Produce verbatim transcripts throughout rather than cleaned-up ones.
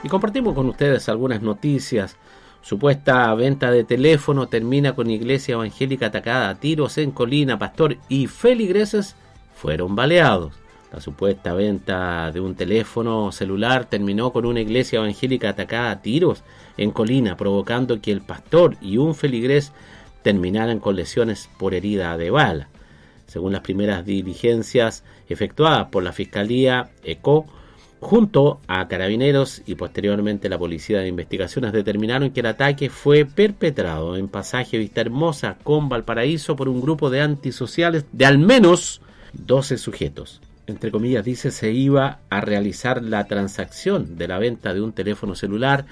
Y compartimos con ustedes algunas noticias. Supuesta venta de teléfono termina con iglesia evangélica atacada a tiros en Colina. Pastor y feligreses fueron baleados. La supuesta venta de un teléfono celular terminó con una iglesia evangélica atacada a tiros en Colina, provocando que el pastor y un feligrés terminaran con lesiones por herida de bala. Según las primeras diligencias efectuadas por la Fiscalía ECO, junto a Carabineros y posteriormente la Policía de Investigaciones, determinaron que el ataque fue perpetrado en Pasaje Vista Hermosa con Valparaíso por un grupo de antisociales de al menos doce sujetos. Entre comillas dice, se iba a realizar la transacción de la venta de un teléfono celular,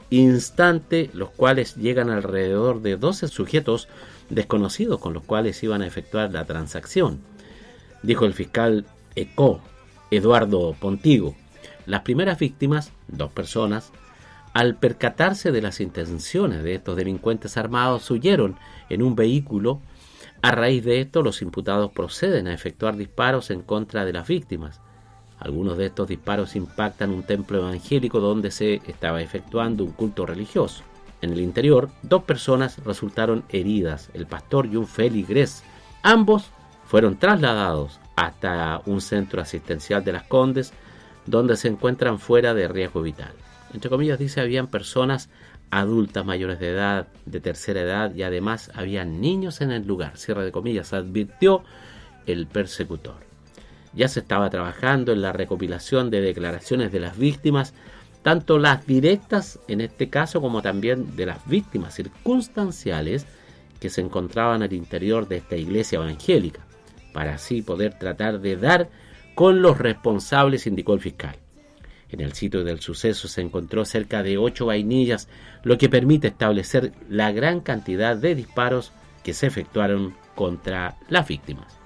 instante los cuales llegan alrededor de doce sujetos desconocidos con los cuales iban a efectuar la transacción, dijo el fiscal ECO, Eduardo Pontigo. Las primeras víctimas, dos personas, al percatarse de las intenciones de estos delincuentes armados, huyeron en un vehículo. A raíz de esto, los imputados proceden a efectuar disparos en contra de las víctimas. Algunos de estos disparos impactan un templo evangélico donde se estaba efectuando un culto religioso. En el interior, dos personas resultaron heridas, el pastor y un feligrés. Ambos fueron trasladados hasta un centro asistencial de Las Condes, donde se encuentran fuera de riesgo vital. Entre comillas dice, habían personas adultas mayores de edad, de tercera edad, y además habían niños en el lugar, cierre de comillas, advirtió el persecutor. Ya se estaba trabajando en la recopilación de declaraciones de las víctimas, tanto las directas en este caso como también de las víctimas circunstanciales que se encontraban al interior de esta iglesia evangélica, para así poder tratar de dar con los responsables, indicó el fiscal. En el sitio del suceso se encontró cerca de ocho vainillas, lo que permite establecer la gran cantidad de disparos que se efectuaron contra las víctimas.